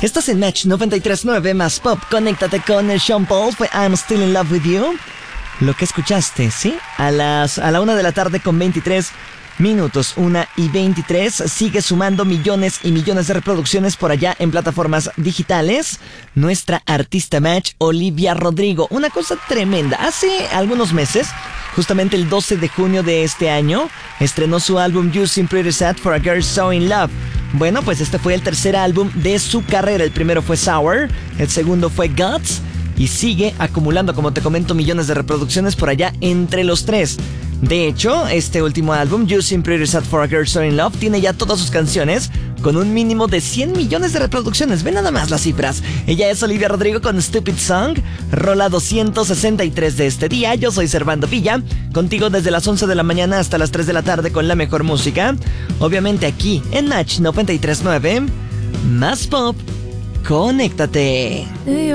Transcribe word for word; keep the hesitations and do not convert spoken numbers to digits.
Estás en Match noventa y tres punto nueve más Pop. Conéctate con el Sean Paul. Fue I'm Still in Love with You. Lo que escuchaste, ¿sí? A las a la una de la tarde con veintitrés minutos. Una y veintitrés. Sigue sumando millones y millones de reproducciones por allá en plataformas digitales. Nuestra artista Match, Olivia Rodrigo. Una cosa tremenda. Hace algunos meses, justamente el doce de junio de este año, estrenó su álbum You Seem Pretty Sad for a Girl So in Love. Bueno, pues este fue el tercer álbum de su carrera. El primero fue Sour, el segundo fue Guts, y sigue acumulando, como te comento, millones de reproducciones por allá entre los tres. De hecho, este último álbum, You Seem Pretty Sad for a Girl So in Love, tiene ya todas sus canciones con un mínimo de cien millones de reproducciones. Ve nada más las cifras. Ella es Olivia Rodrigo con Stupid Song, rola doscientos sesenta y tres de este día. Yo soy Servando Villa, contigo desde las once de la mañana hasta las tres de la tarde con la mejor música. Obviamente aquí en Match noventa y tres punto nueve, más Pop. Conéctate.